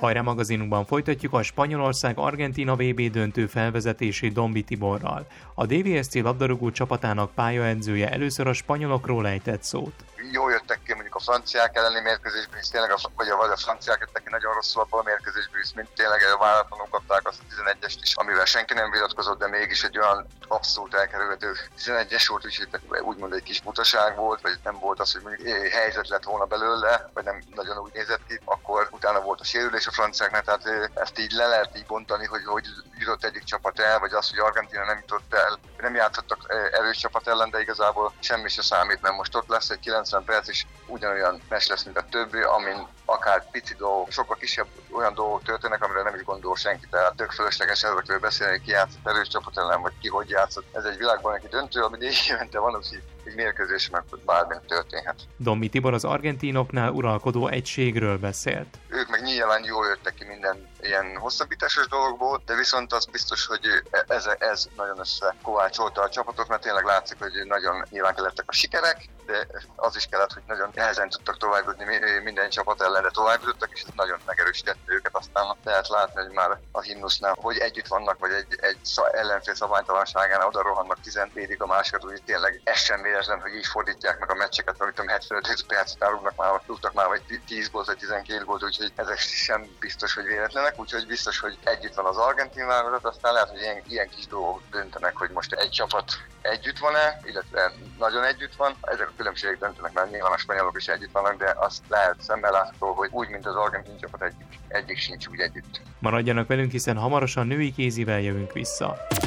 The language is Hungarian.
Hajrá magazinunkban folytatjuk a Spanyolország-Argentína VB döntő felvezetését Dombi Tiborral. A DVSC labdarúgó csapatának pályaedzője először a spanyolokról ejtett szót. Jól jöttek ki mondjuk a franciák elleni mérkőzésből is, tényleg vagy a franciák jöttek ki nagyon rosszul abban a mérkőzésből is, mint tényleg váratlanul kapták azt a 11-est is, amivel senki nem vitatkozott, de mégis egy olyan abszolút elkerülhető 11-es volt, úgyhogy úgymond egy kis butaság volt, vagy nem volt az, hogy mondjuk helyzet lett volna belőle, vagy nem nagyon úgy nézett ki, akkor utána volt a sérülés a franciáknak, tehát ezt így le lehet így bontani, hogy jutott egyik csapat el, vagy az, hogy Argentína nem jutott el, nem játszottak erős csapat ellen, de igazából semmi se számít, mert most ott lesz egy 90 perc, és ugyanolyan meccs lesz, mint a többi, amin akár pici dolgok, sokkal kisebb olyan dolgok történnek, amire nem is gondol senki, tehát tök fölösleges ezekről beszélni, ki játszott erős csapat ellen, vagy ki hogy játszott. Ez egy világbajnoki döntő, ami évente van, úgyhogy egy mérkőzés, meg bármi történhet. Dombi Tibor az argentinoknál uralkodó egységről beszélt. Ők meg nyilván jól jöttek ki minden ilyen hosszabbításos dologból, de viszont az biztos, hogy ez nagyon összekovácsolta a csapatot, mert tényleg látszik, hogy nagyon nyilván kellettek a sikerek, de az is kellett, hogy nagyon nehezen tudtak tovább jutni minden csapat ellen, de tovább jutottak, és ez nagyon megerősítette őket. Aztán lehet látni, hogy már a himnusznál, hogy együtt vannak, vagy egy ellenfél szabálytalanságánál oda rohannak 10 védik a másikat, úgy tényleg ez sem véletlen, hogy így fordítják meg a meccseket, amit 75 percet rúgtak már vagy 10 gólt, vagy 12 gólt, úgyhogy ezek sem biztos, hogy véletlenek, úgyhogy biztos, hogy együtt van az argentin válogatott, aztán lehet, hogy ilyen kis dolgok döntenek, hogy most egy csapat együtt van-e, illetve nagyon együtt van. Ezek a különbségek döntenek, mert nyilván a spanyolok is együtt vannak, de azt lehet szemmel látható, hogy úgy, mint az argentin csapat egyik sincs úgy együtt. Maradjanak velünk, hiszen hamarosan női kézivel jövünk vissza.